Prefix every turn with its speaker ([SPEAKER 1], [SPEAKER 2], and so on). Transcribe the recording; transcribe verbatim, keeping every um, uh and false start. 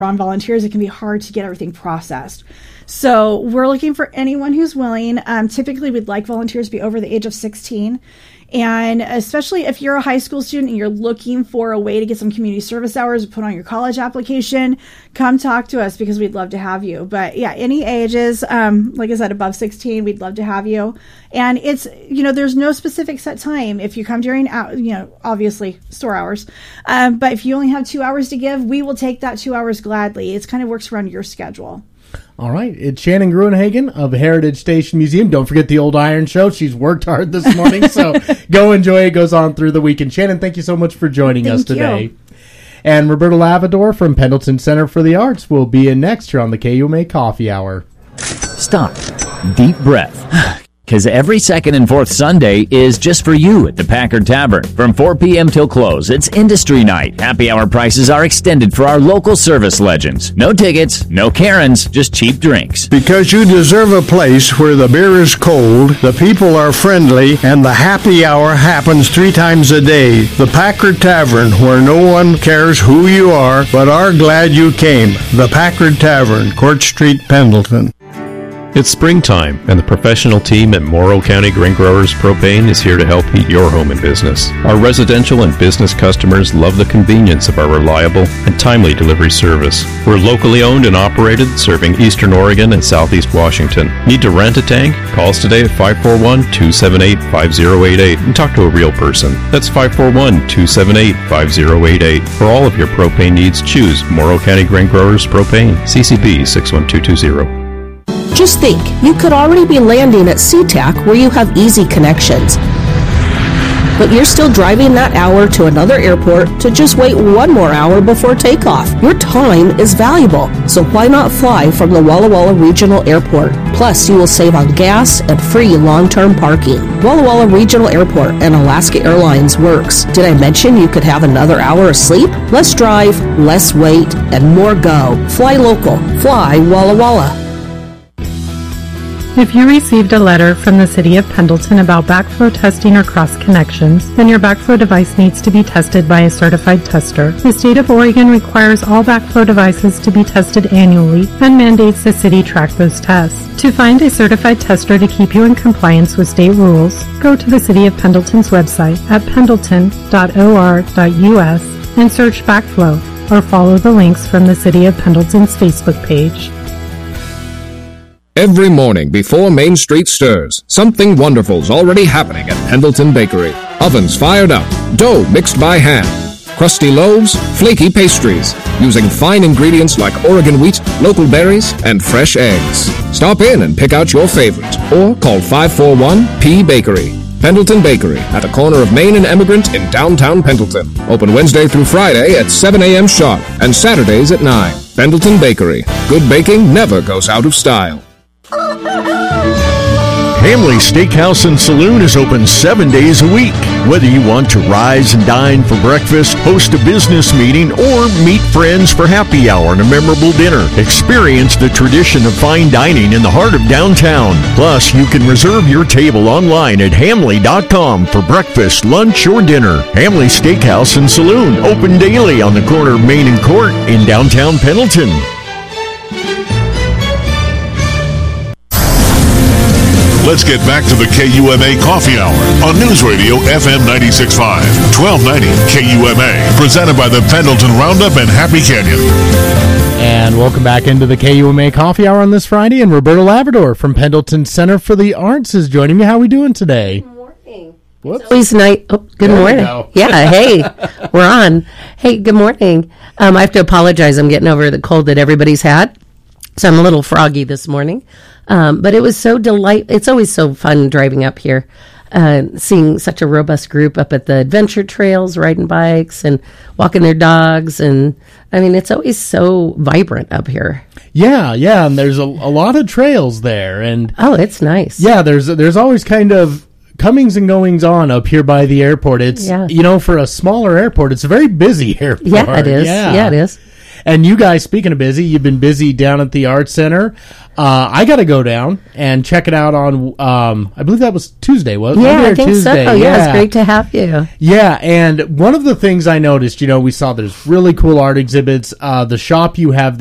[SPEAKER 1] on volunteers, it can be hard to get everything processed. So we're looking for anyone who's willing. Um, typically, we'd like volunteers to be over the age of sixteen. And especially if you're a high school student and you're looking for a way to get some community service hours to put on your college application, come talk to us because we'd love to have you. But yeah, any ages, um, like I said, above sixteen, we'd love to have you. And it's, you know, there's no specific set time. If you come during, you know, obviously store hours. Um, but if you only have two hours to give, we will take that two hours gladly. It kind of works around your schedule.
[SPEAKER 2] All right. It's Shannon Gruenhagen of Heritage Station Museum. Don't forget the Old Iron Show. She's worked hard this morning, so go enjoy it. Goes on through the weekend. Shannon, thank you so much for joining
[SPEAKER 1] thank
[SPEAKER 2] us today.
[SPEAKER 1] You.
[SPEAKER 2] And Roberta Lavador from Pendleton Center for the Arts will be in next here on the K U M A Coffee Hour.
[SPEAKER 3] Stop. Deep breath. Because every second and fourth Sunday is just for you at the Packard Tavern. From four p.m. till close, it's Industry Night. Happy hour prices are extended for our local service legends. No tickets, no Karens, just cheap drinks.
[SPEAKER 4] Because you deserve a place where the beer is cold, the people are friendly, and the happy hour happens three times a day. The Packard Tavern, where no one cares who you are, but are glad you came. The Packard Tavern, Court Street, Pendleton.
[SPEAKER 5] It's springtime, and the professional team at Morrow County Grain Growers Propane is here to help heat your home and business. Our residential and business customers love the convenience of our reliable and timely delivery service. We're locally owned and operated, serving Eastern Oregon and Southeast Washington. Need to rent a tank? Call us today at five four one, two seven eight, five zero eight eight and talk to a real person. That's five four one, two seven eight, five zero eight eight. For all of your propane needs, choose Morrow County Grain Growers Propane, C C B six one two two zero.
[SPEAKER 6] Just think, you could already be landing at SeaTac where you have easy connections. But you're still driving that hour to another airport to just wait one more hour before takeoff. Your time is valuable, so why not fly from the Walla Walla Regional Airport? Plus, you will save on gas and free long-term parking. Walla Walla Regional Airport and Alaska Airlines works. Did I mention you could have another hour of sleep? Less drive, less wait, and more go. Fly local. Fly Walla Walla.
[SPEAKER 7] If you received a letter from the City of Pendleton about backflow testing or cross connections, then your backflow device needs to be tested by a certified tester. The State of Oregon requires all backflow devices to be tested annually and mandates the city track those tests. To find a certified tester to keep you in compliance with state rules, go to the City of Pendleton's website at pendleton dot o r dot u s and search backflow, or follow the links from the City of Pendleton's Facebook page.
[SPEAKER 8] Every morning before Main Street stirs, something wonderful's already happening at Pendleton Bakery. Ovens fired up, dough mixed by hand, crusty loaves, flaky pastries, using fine ingredients like Oregon wheat, local berries, and fresh eggs. Stop in and pick out your favorite, or call five four one P Bakery. Pendleton Bakery, at the corner of Main and Emigrant in downtown Pendleton. Open Wednesday through Friday at seven a.m. sharp and Saturdays at nine. Pendleton Bakery. Good baking never goes out of style.
[SPEAKER 9] Hamley Steakhouse and Saloon is open seven days a week. Whether you want to rise and dine for breakfast, host a business meeting, or meet friends for happy hour and a memorable dinner, experience the tradition of fine dining in the heart of downtown. Plus, you can reserve your table online at hamley dot com for breakfast, lunch, or dinner. Hamley Steakhouse and Saloon, open daily on the corner of Main and Court in downtown Pendleton.
[SPEAKER 10] Let's get back to the K U M A Coffee Hour on News Radio F M ninety-six point five, twelve ninety K U M A, presented by the Pendleton Roundup and Happy Canyon.
[SPEAKER 2] And welcome back into the K U M A Coffee Hour on this Friday, and Roberta Lavador from Pendleton Center for the Arts is joining me. How are we doing today?
[SPEAKER 11] Good morning.
[SPEAKER 2] Whoops.
[SPEAKER 11] It's always night. Oh, good
[SPEAKER 2] there
[SPEAKER 11] morning. Yeah, hey, we're on. Hey, good morning. Um, I have to apologize. I'm getting over the cold that everybody's had, so I'm a little froggy this morning. Um, but it was so delight. It's always so fun driving up here, uh, seeing such a robust group up at the adventure trails, riding bikes and walking their dogs. And I mean, it's always so vibrant up here.
[SPEAKER 2] Yeah, yeah. And there's a, a lot of trails there. And
[SPEAKER 11] oh, it's nice.
[SPEAKER 2] Yeah, there's there's always kind of comings and goings on up here by the airport. It's, yeah. you know, for a smaller airport, it's a very busy airport.
[SPEAKER 11] Yeah, it is. Yeah, yeah it is.
[SPEAKER 2] And you guys, speaking of busy, you've been busy down at the Art Center. Uh, I got to go down and check it out on, um, I believe that was Tuesday, wasn't it?
[SPEAKER 11] Yeah,
[SPEAKER 2] Monday
[SPEAKER 11] I think
[SPEAKER 2] Tuesday.
[SPEAKER 11] so. Yeah,
[SPEAKER 2] yeah,
[SPEAKER 11] it's great to have you.
[SPEAKER 2] Yeah, and one of the things I noticed, you know, we saw there's really cool art exhibits. Uh, the shop you have